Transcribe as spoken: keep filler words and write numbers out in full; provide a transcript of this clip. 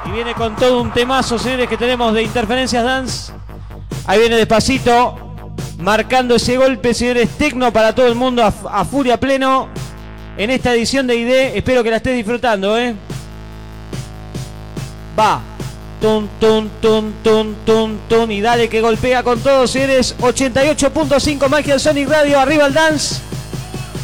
Y viene con todo un temazo, señores, que tenemos de Interferencias Dance. Ahí viene despacito, marcando ese golpe, señores, tecno para todo el mundo a, a furia pleno. En esta edición de I D, espero que la estés disfrutando, ¿eh? Va. Tun, tun, tun, tun, tun, tun. Y dale que golpea con todo, señores. ochenta y ocho punto cinco Magic Sonic Radio. Arriba el dance.